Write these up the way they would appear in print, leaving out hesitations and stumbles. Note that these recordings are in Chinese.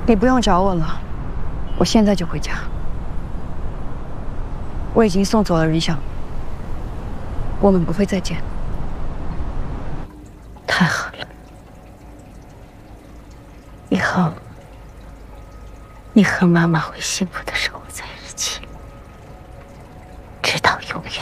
你不用找我了，我现在就回家。我已经送走了李想，我们不会再见。 太好了，以后你和妈妈会幸福的生活在一起，直到永远。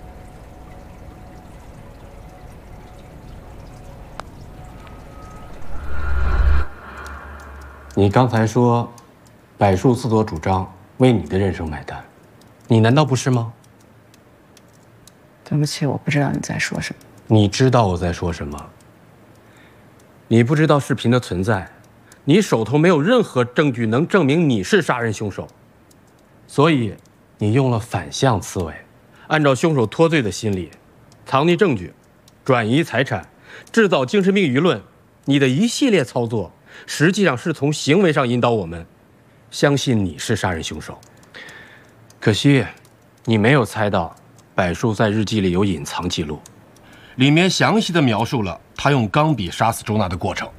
你刚才说，柏树自作主张为你的人生买单，你难道不是吗？ 对不起，我不知道你在说什么。 你知道我在说什么？你不知道视频的存在，你手头没有任何证据能证明你是杀人凶手，所以你用了反向思维，按照凶手脱罪的心理，藏匿证据，转移财产，制造精神病舆论，你的一系列操作，实际上是从行为上引导我们相信你是杀人凶手。可惜，你没有猜到，柏树在日记里有隐藏记录，里面详细的描述了他用钢笔杀死周娜的过程。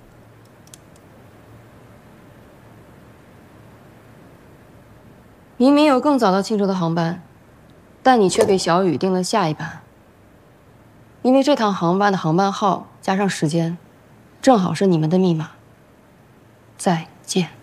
明明有更早到庆州的航班，但你却给小雨订了下一班。因为这趟航班的航班号加上时间，正好是你们的密码。再见。